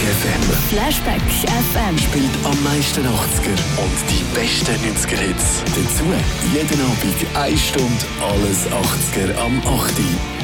FM. Flashback FM. Spielt am meisten 80er und die besten 90er-Hits. Dazu jeden Abend 1 Stunde alles 80er am 8.